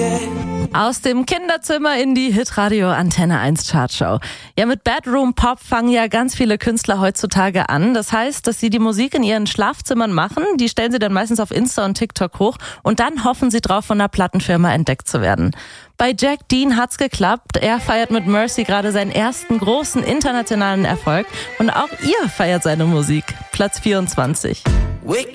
Aus dem Kinderzimmer in die Hitradio Antenne 1 Chartshow. Ja, mit Bedroom Pop fangen ja ganz viele Künstler heutzutage an. Das heißt, dass sie die Musik in ihren Schlafzimmern machen. Die stellen sie dann meistens auf Insta und TikTok hoch. Und dann hoffen sie drauf, von einer Plattenfirma entdeckt zu werden. Bei Jack Dean hat's geklappt. Er feiert mit Mercy gerade seinen ersten großen internationalen Erfolg. Und auch ihr feiert seine Musik. Platz 24.